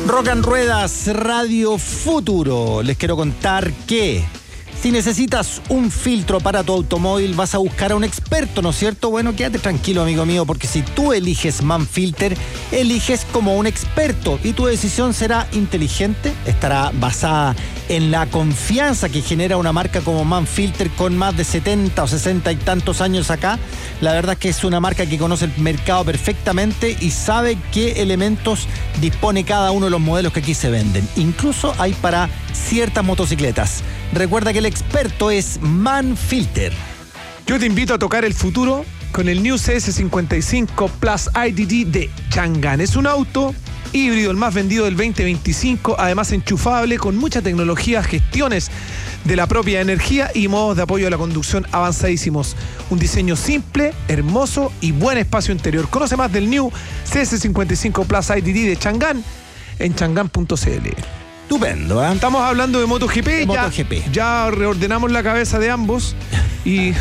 Rock and Ruedas Radio Futuro. Les quiero contar que si necesitas un filtro para tu automóvil, vas a buscar a un experto, ¿no es cierto? Bueno, quédate tranquilo, amigo mío, porque si tú eliges Manfilter, eliges como un experto y tu decisión será inteligente, estará basada en la confianza que genera una marca como Manfilter con más de 70 o 60 y tantos años acá. La verdad es que es una marca que conoce el mercado perfectamente y sabe qué elementos dispone cada uno de los modelos que aquí se venden. Incluso hay para ciertas motocicletas. Recuerda que el experto es Manfilter. Yo te invito a tocar el futuro con el New CS55 Plus IDD de Chang'an. Es un auto híbrido, el más vendido del 2025, además enchufable, con mucha tecnología, gestiones de la propia energía y modos de apoyo a la conducción avanzadísimos. Un diseño simple, hermoso y buen espacio interior. Conoce más del New CS55 Plus IDD de Chang'an en chang'an.cl. Estupendo, ¿eh? Estamos hablando de MotoGP. Ya reordenamos la cabeza de ambos. Y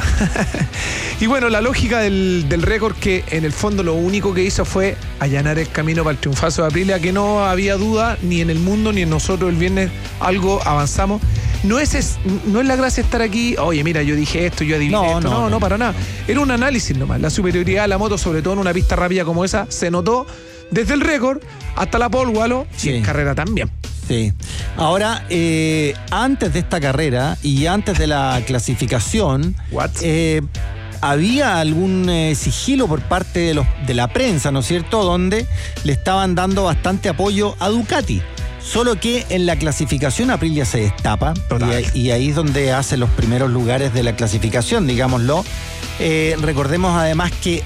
bueno, la lógica del récord, que en el fondo lo único que hizo fue allanar el camino para el triunfazo de Aprilia, que no había duda ni en el mundo ni en nosotros. El viernes algo avanzamos. No es la gracia estar aquí, oye, mira, yo dije esto, yo adiviné esto. No, para nada. Era un análisis nomás. La superioridad de la moto, sobre todo en una pista rápida como esa, se notó desde el récord hasta la pole, Walo, y en carrera también. Sí. Ahora, antes de esta carrera y antes de la clasificación, había algún sigilo por parte de la prensa, ¿no es cierto?, donde le estaban dando bastante apoyo a Ducati. Solo que en la clasificación Aprilia se destapa y ahí es donde hace los primeros lugares de la clasificación, digámoslo. Recordemos además que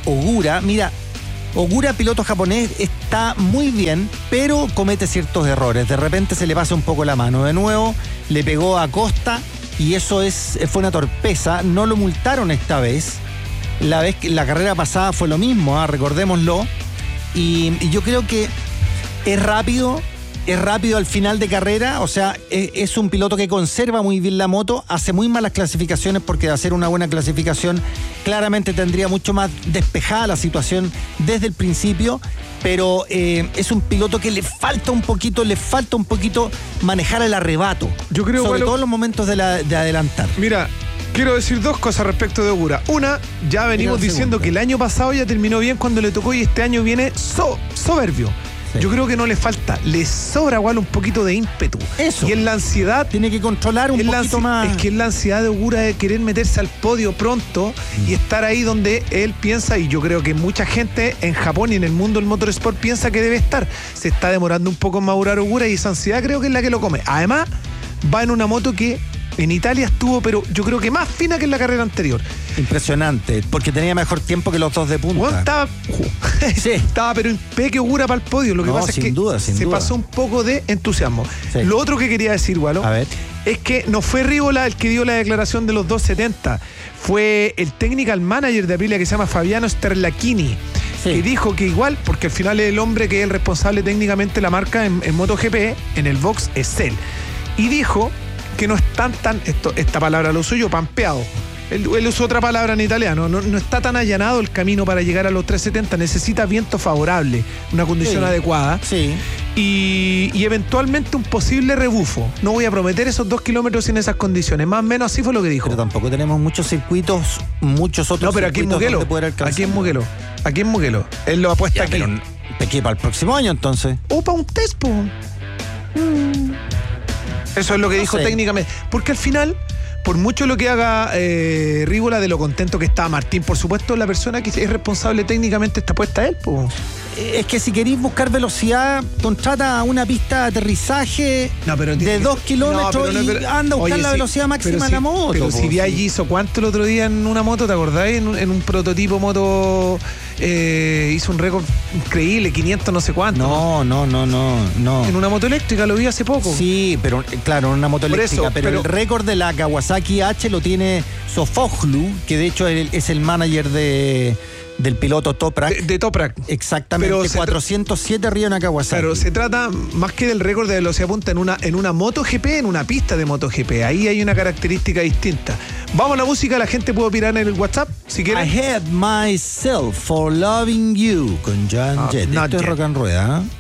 Ogura, piloto japonés, está muy bien, pero comete ciertos errores. De repente se le pasa un poco la mano. De nuevo, le pegó a Costa y eso fue una torpeza. No lo multaron esta vez. La carrera pasada fue lo mismo, recordémoslo. Y yo creo que es rápido al final de carrera, o sea, es un piloto que conserva muy bien la moto, hace muy malas clasificaciones, porque de hacer una buena clasificación claramente tendría mucho más despejada la situación desde el principio, pero es un piloto que le falta un poquito manejar el arrebato, yo creo, sobre todo en los momentos de adelantar. Mira, quiero decir dos cosas respecto de Ogura. Una, ya venimos diciendo que el año pasado ya terminó bien cuando le tocó y este año viene soberbio. Sí. Yo creo que no le falta, le sobra igual un poquito de ímpetu. Eso. Y en la ansiedad tiene que controlar un poquito más. Es que es la ansiedad de Ogura de querer meterse al podio pronto y estar ahí donde él piensa, y yo creo que mucha gente en Japón y en el mundo del motorsport piensa que debe estar. Se está demorando un poco en madurar Ogura y esa ansiedad creo que es la que lo come. Además, va en una moto que en Italia estuvo, pero yo creo que más fina que en la carrera anterior. Impresionante, porque tenía mejor tiempo que los dos de punta. Bueno, estaba pero impeque Ogura para el podio. Lo que pasa es que se pasó un poco de entusiasmo. Sí. Lo otro que quería decir, Walo, es que no fue Rívola el que dio la declaración de los 270. Fue el technical manager de Aprilia, que se llama Fabiano Sterlachini, que dijo que igual, porque al final el hombre que es el responsable técnicamente de la marca en MotoGP, en el box, es él. Y dijo que no están esta palabra lo uso yo, pampeado. Él usó otra palabra en italiano. No está tan allanado el camino para llegar a los 370. Necesita viento favorable, una condición adecuada. Sí. Y eventualmente un posible rebufo. No voy a prometer esos 2 kilómetros en esas condiciones. Más o menos así fue lo que dijo. Pero tampoco tenemos muchos circuitos, muchos otros. No, pero aquí en Mugello. Aquí en Mugello. Él lo apuesta aquí. Pero para el próximo año, entonces. O para un test, Eso es lo que dijo técnicamente. Porque al final, por mucho lo que haga Rívola, de lo contento que está Martín, por supuesto, la persona que es responsable técnicamente está puesta a él. Es que si queréis buscar velocidad, contrata una pista de aterrizaje de 2 kilómetros y anda a buscar la velocidad máxima de la moto. Pero si Viaggi hizo cuánto el otro día en una moto, ¿te acordáis? En un prototipo moto hizo un récord increíble, 500 no sé cuánto. No. En una moto eléctrica lo vi hace poco. Sí, pero claro, en una moto eléctrica. Pero el récord de la Kawasaki H lo tiene Sofoglu, que de hecho es el manager del piloto Toprak. De Toprak. Exactamente, pero 407 arriba en Kawasaki. Claro, se trata más que del récord de velocidad punta en una MotoGP, en una pista de MotoGP. Ahí hay una característica distinta. Vamos a la música, la gente puede opinar en el WhatsApp, si quieren. I Hate Myself for Loving You, con John Jett. Esto es Rock and Rueda, ¿eh?